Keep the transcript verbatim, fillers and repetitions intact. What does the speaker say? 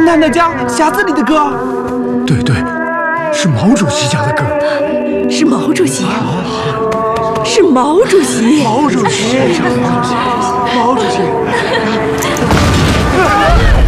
奶奶家匣子里的歌。 对对，是毛主席家的歌。 是毛主席，是毛主席， 毛主席，毛主席。